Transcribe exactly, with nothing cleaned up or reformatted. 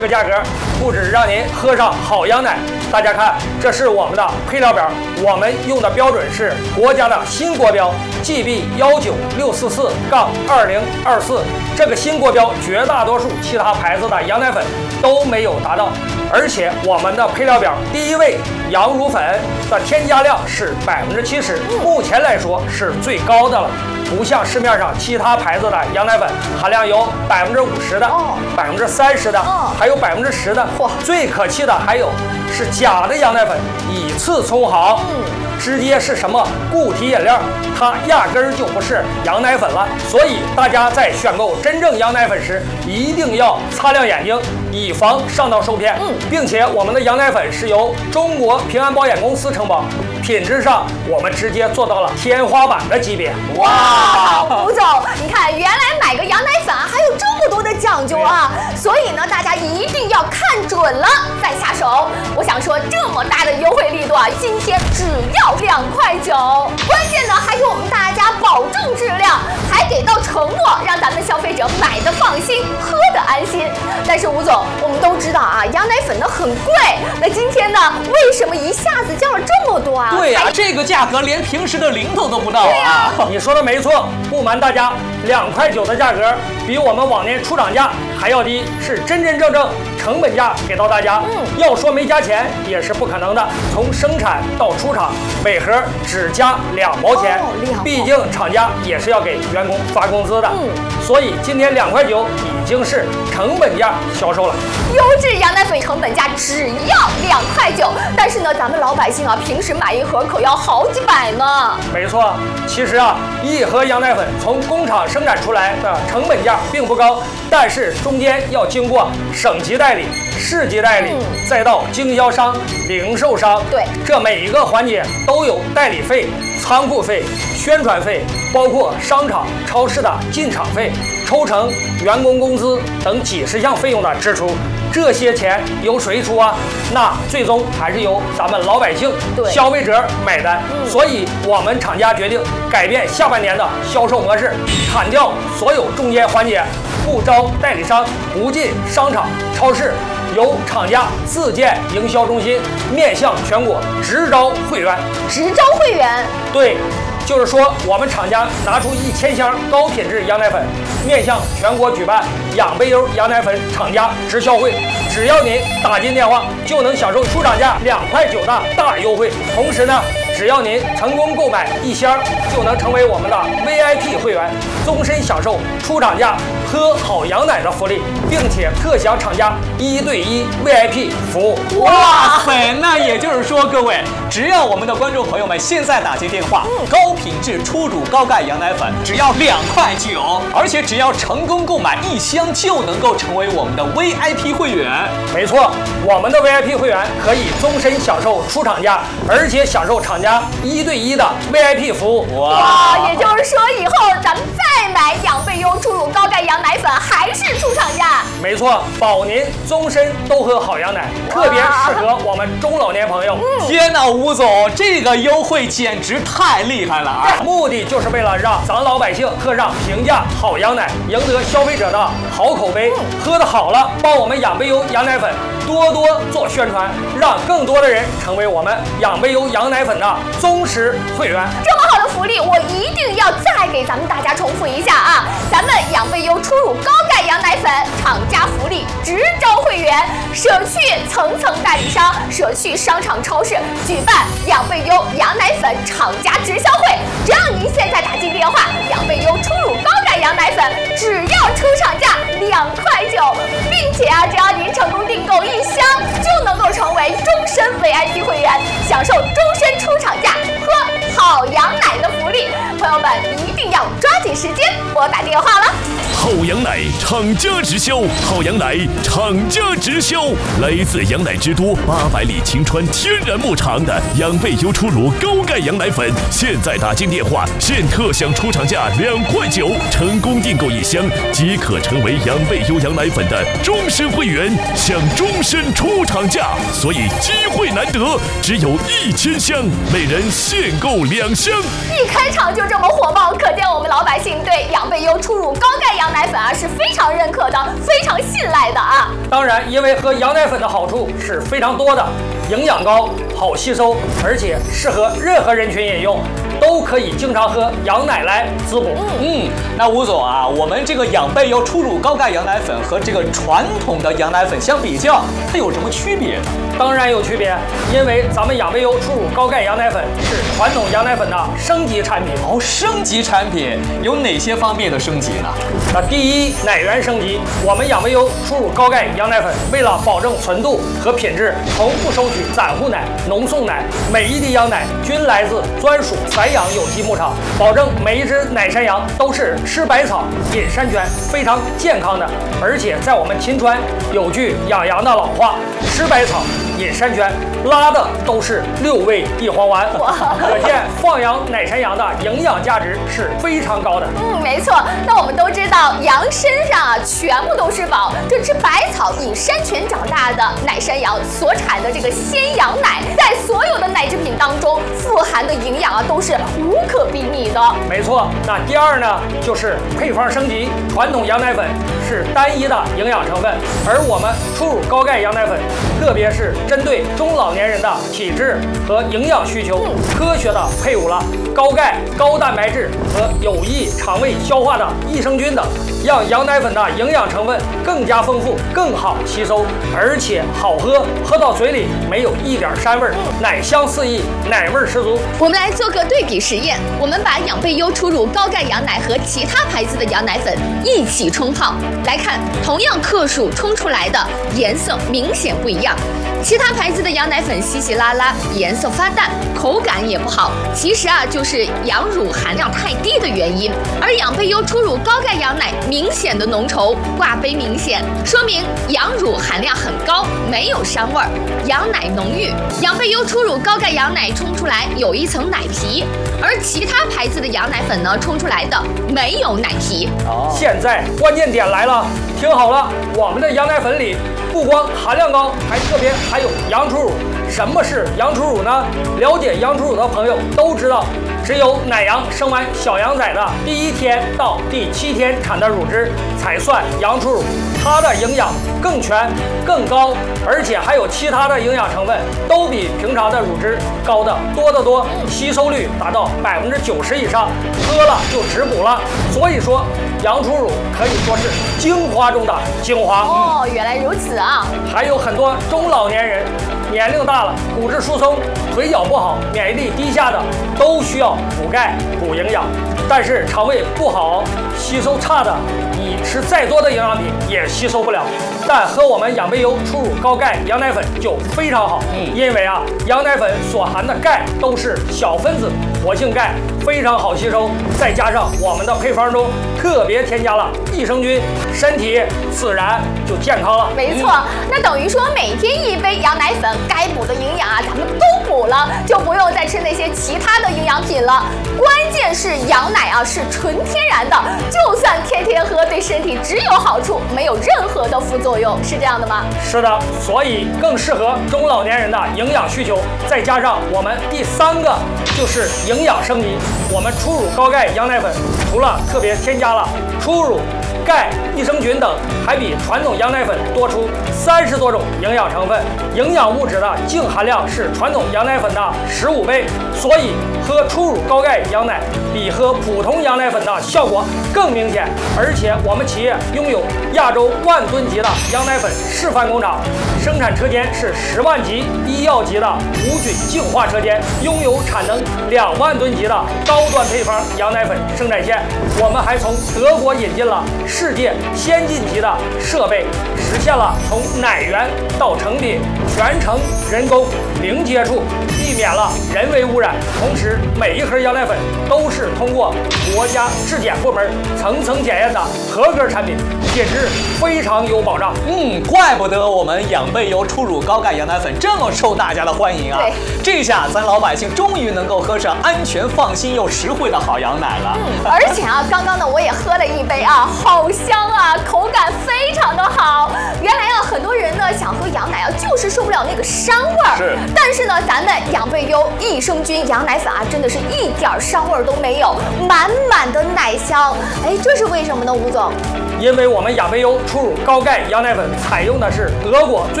这个价格不止让您喝上好羊奶，大家看，这是我们的配料表，我们用的标准是国家的新国标 G B 一九六四四杠二零二四，这个新国标绝大多数其他牌子的羊奶粉都没有达到，而且我们的配料表第一位羊乳粉的添加量是百分之七十，目前来说是最高的了。 不像市面上其他牌子的羊奶粉含量有百分之五十的、百分之三十的， 哦、 还有百分之十的。最可气的还有是假的羊奶粉，以次充好，嗯、直接是什么固体饮料，它压根儿就不是羊奶粉了。所以大家在选购真正羊奶粉时，一定要擦亮眼睛，以防上当受骗。嗯、并且我们的羊奶粉是由中国平安保险公司承保。 品质上，我们直接做到了天花板的级别。 哇，吴总，你看，原来买个羊奶粉啊，还有这么多的讲究啊！所以呢，大家一定要看准了再下手。我想说，这么大的优惠力度啊，今天只要两块九，关键呢还给我们大家保证质量，还给到承诺，让咱们消费者买的放心，喝的安心。但是吴总，我们都知道啊，羊奶粉呢很贵，那今天呢，为什么一下子降了这么多啊？ 对呀、啊，这个价格连平时的零头都不到啊！ 你说的没错，不瞒大家，两块九的价格比我们往年出厂价还要低，是真真正正成本价给到大家。嗯，要说没加钱也是不可能的。从生产到出厂，每盒只加两毛钱，哦、毕竟厂家也是要给员工发工资的。嗯，所以今天两块九已经是成本价销售了。 优质羊奶粉成本价只要两块九，但是呢，咱们老百姓啊，平时买一盒可要好几百呢。 没错，其实啊，一盒羊奶粉从工厂生产出来的成本价并不高，但是中间要经过省级代理、市级代理，嗯、再到经销商、零售商， 对， 这每一个环节都有代理费、仓库费、宣传费，包括商场、超市的进场费、抽成、员工工资等几十项费用的支出。 这些钱由谁出啊？那最终还是由咱们老百姓、消费者买单。嗯、所以，我们厂家决定改变下半年的销售模式，砍掉所有中间环节，不招代理商，不进商场、超市，由厂家自建营销中心，面向全国直招会员。 直招会员？ 对。 就是说，我们厂家拿出一千箱高品质羊奶粉，面向全国举办养贝优羊奶粉厂家直销会。只要您打进电话，就能享受出厂价两块九的大优惠。同时呢，只要您成功购买一箱，就能成为我们的 V I P 会员，终身享受出厂价喝好羊奶的福利，并且特享厂家一对一 V I P 服务。 哇塞！那也就是说，各位，只要我们的观众朋友们现在打进电话，嗯、高品质初乳高钙羊奶粉只要两块九，而且只要成功购买一箱，就能够成为我们的 V I P 会员。 没错，我们的 V I P 会员可以终身享受出厂价，而且享受厂家一对一的 V I P 服务。 哇！哇也就是说，以后咱们再买养贝优初乳高钙羊奶粉，还是出厂价。 没错，保您终身都喝好羊奶，特别适合我们中老年朋友。 嗯、天哪，吴总，这个优惠简直太厉害了啊！ 目的就是为了让咱老百姓喝上平价好羊奶，赢得消费者的好口碑。嗯、喝得好了，帮我们养贝优羊奶粉多多做宣传，让更多的人成为我们养贝优羊奶粉的忠实会员。 这么好的福利，我一定要再给咱们大家重复一下啊！咱们养贝优初乳高钙羊奶粉厂家福利直招会员，舍去层层代理商，舍去商场超市，举办养贝优羊奶粉厂家直销会。只要您现在打进电话，养贝优初乳高钙羊奶粉只要出厂价两块九，并且啊，只要您成功订购一箱，就能够成为终身 V I P 会员，享受终身出厂价喝好羊奶的福利。朋友们一定要抓紧时间拨打电话了。 好羊奶厂家直销，好羊奶厂家直销，来自羊奶之都八百里秦川天然牧场的养贝优初乳高钙羊奶粉，现在打进电话，现特享出厂价两块九，成功订购一箱即可成为养贝优羊奶粉的终身会员，享终身出厂价。所以机会难得，只有一千箱，每人限购两箱。 一开场就这么火爆，可见我们老百姓对养贝优初乳高钙羊奶粉啊是非常认可的，非常信赖的啊。 当然，因为喝羊奶粉的好处是非常多的，营养高、好吸收，而且适合任何人群饮用。都可以经常喝羊奶来滋补。 嗯，那吴总啊，我们这个养贝优初乳高钙羊奶粉和这个传统的羊奶粉相比较，它有什么区别呢？ 当然有区别，因为咱们养贝优初乳高钙羊奶粉是传统羊奶粉的升级产品。 哦，升级产品有哪些方面的升级呢？ 那第一，奶源升级，我们养贝优初乳高钙羊奶粉为了保证纯度和品质，从不收取暂护奶、浓送奶，每一滴羊奶均来自专属散养有机牧场，保证每一只奶山羊都是吃百草、饮山泉，非常健康的。而且在我们秦川有句养羊的老话：吃百草、饮山泉，拉的都是六味地黄丸。可见放养奶山羊的营养价值是非常高的。 嗯，没错。那我们都知道，羊身上啊全部都是宝。这吃百草、饮山泉长大的奶山羊所产的这个鲜羊奶，在所有的奶制品当中富含的营养啊都是无可比拟的。 没错。那第二呢，就是配方升级。传统羊奶粉是单一的营养成分，而我们初乳高钙羊奶粉，特别是针对中老年人的体质和营养需求，科学的配伍了高钙、高蛋白质和有益肠胃消化的益生菌等，让羊奶粉的营养成分更加丰富、更好吸收，而且好喝，喝到嘴里没有一点膻味儿，奶香四溢，奶味十足。 我们来做个对比实验，我们把养贝优初乳高钙羊奶和其他牌子的羊奶粉一起冲泡，来看同样克数冲出来的颜色明显不一样。其他牌子的羊奶粉稀稀拉拉，颜色发淡，口感也不好。其实啊，就是羊乳含量太低的原因。而养贝优初乳高钙羊奶明显的浓稠，挂杯明显，说明羊乳含量很高，没有膻味儿，羊奶浓郁。养贝优初乳高钙羊奶冲出来有一层奶皮，而其他牌子的羊奶粉呢，冲出来的没有奶皮。 哦，现在关键点来了，听好了，我们的羊奶粉里不光含量高，还特别含有羊初乳。什么是羊初乳呢？了解羊初乳的朋友都知道，只有奶羊生完小羊崽的第一天到第七天产的乳汁才算羊初乳，它的营养更全、更高，而且还有其他的营养成分都比平常的乳汁高的多得多，吸收率达到百分之九十以上，喝了就止补了。所以说，羊初乳可以说是精华中的精华。 哦，原来如此啊！ 还有很多中老年人，年龄大了，骨质疏松、腿脚不好、免疫力低下的，都需要补钙、补营养。但是肠胃不好、吸收差的，你吃再多的营养品也吸收不了。但喝我们养贝优初乳高钙羊奶粉就非常好，因为啊，羊奶粉所含的钙都是小分子活性钙，非常好吸收。再加上我们的配方中特别添加了益生菌，身体自然就健康了。 没错，那等于说每天一杯羊奶粉，该补的营养啊，咱们都补了，就不用再吃那些其他的营养品了。关键是羊奶啊是纯天然的，就算天天喝，对身体只有好处，没有任何的副作用，是这样的吗？ 是的，所以更适合中老年人的营养需求。再加上我们第三个就是营养升级，我们初乳高钙羊奶粉除了特别添加了初乳、钙、益生菌等，还比传统羊奶粉多出三十多种营养成分，营养物质的净含量是传统羊奶粉的十五倍，所以喝初乳高钙羊奶比喝普通羊奶粉的效果更明显。而且我们企业拥有亚洲万吨级的羊奶粉示范工厂，生产车间是十万级医药级的无菌净化车间，拥有产能两万吨级的高端配方羊奶粉生产线。我们还从德国引进了世界先进级的设备，实现了从奶源到成品全程人工零接触，避免了人为污染。同时，每一盒羊奶粉都是通过国家质检部门层层检验的合格产品，品质非常有保障。 嗯，怪不得我们养贝优初乳高钙羊奶粉这么受大家的欢迎啊！ 对， 这下咱老百姓终于能够喝上安全、放心又实惠的好羊奶了。 嗯，而且啊，刚刚呢我也喝了一杯啊，好香啊，口感非常的好。原来啊，很多人呢想喝羊奶啊，就是受不了了那个膻味儿。 是。 但是呢，咱们养贝优益生菌羊奶粉啊，真的是一点膻味儿都没有，满满的奶香。哎，这是为什么呢，吴总？ 因为我们养贝优初乳高钙羊奶粉采用的是德国最